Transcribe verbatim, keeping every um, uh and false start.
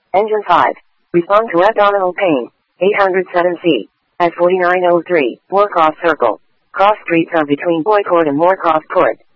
Engine five. Respond to abdominal pain. eight hundred seven C. At forty-nine oh three, Moorcroft Circle. Cross streets are between Boycourt and Moorcroft Court.